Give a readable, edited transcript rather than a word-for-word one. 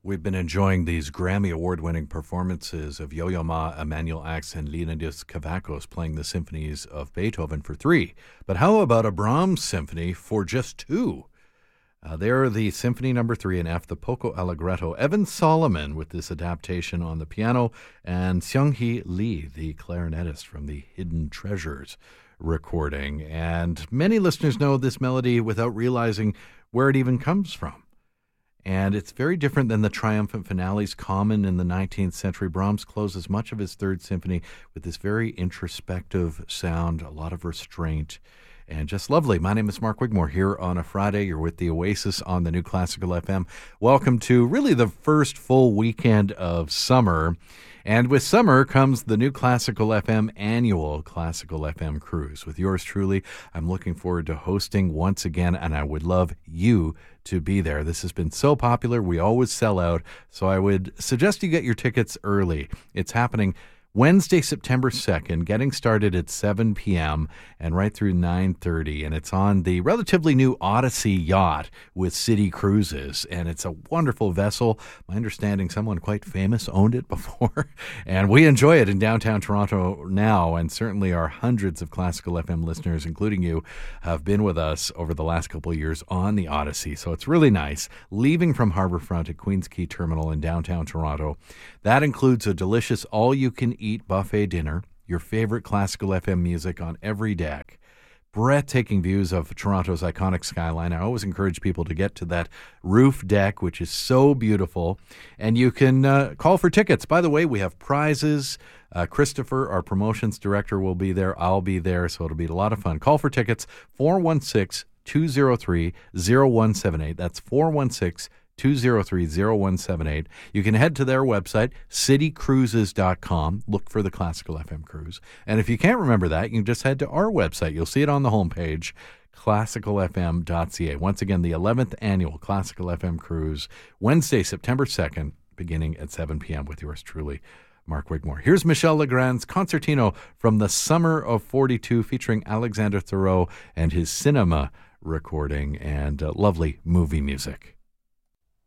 We've been enjoying these Grammy Award-winning performances of Yo-Yo Ma, Emanuel Ax, and Leonidas Kavakos playing the symphonies of Beethoven for 3. But how about a Brahms symphony for just 2? They're the Symphony No. 3 in F, the Poco Allegretto. Evan Solomon with this adaptation on the piano, and Seung-hee Lee, the clarinetist from the Hidden Treasures recording. And many listeners know this melody without realizing where it even comes from. And it's very different than the triumphant finales common in the 19th century. Brahms closes much of his Third Symphony with this very introspective sound, a lot of restraint, and just lovely. My name is Mark Wigmore here on a Friday. You're with the Oasis on the New Classical FM. Welcome to really the first full weekend of summer. And with summer comes the New Classical FM annual Classical FM cruise. With yours truly, I'm looking forward to hosting once again, and I would love you to be there. This has been so popular. We always sell out, so I would suggest you get your tickets early. It's happening Wednesday, September 2nd, getting started at 7 p.m. and right through 9:30. And it's on the relatively new Odyssey yacht with City Cruises. And it's a wonderful vessel. My understanding, someone quite famous owned it before. And we enjoy it in downtown Toronto now. And certainly our hundreds of Classical FM listeners, including you, have been with us over the last couple of years on the Odyssey. So it's really nice. Leaving from Harbourfront at Queens Quay Terminal in downtown Toronto. That includes a delicious all-you-can-eat buffet dinner, your favorite Classical FM music on every deck, breathtaking views of Toronto's iconic skyline. I always encourage people to get to that roof deck, which is so beautiful, and you can call for tickets. By the way, we have prizes. Christopher, our promotions director, will be there. I'll be there, so it'll be a lot of fun. Call for tickets, 416-203-0178. That's 416-203-0178. You can head to their website, citycruises.com. Look for the Classical FM cruise. And if you can't remember that, you can just head to our website. You'll see it on the homepage, classicalfm.ca. Once again, the 11th annual Classical FM cruise, Wednesday, September 2nd, beginning at 7 p.m. with yours truly, Mark Wigmore. Here's Michel Legrand's Concertino from the Summer of 42, featuring Alexander Thoreau and his cinema recording and lovely movie music.